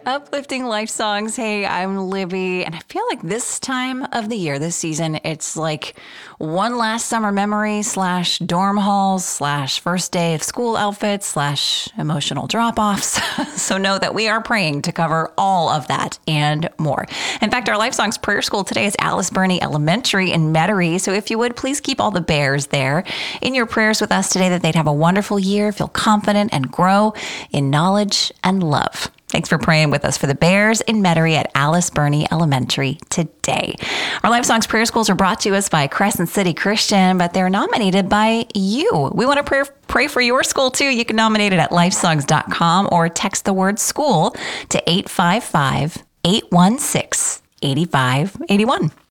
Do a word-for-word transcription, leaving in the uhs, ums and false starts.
Uplifting Life Songs. Hey, I'm Libby, and I feel like this time of the year, this season, it's like one last summer memory slash dorm halls slash first day of school outfits slash emotional drop-offs. So know that we are praying to cover all of that and more. In fact, our Life Songs prayer school today is Alice Burney Elementary in Metairie. So if you would, please keep all the bears there in your prayers with us today, that they'd have a wonderful year, feel confident, and grow in knowledge and love. Thanks for praying with us for the Bears in Metairie at Alice Burney Elementary today. Our Life Songs prayer schools are brought to us by Crescent City Christian, but they're nominated by you. We want to pray, pray for your school too. You can nominate it at lifesongs dot com or text the word school to eight five five, eight one six, eight five eight one.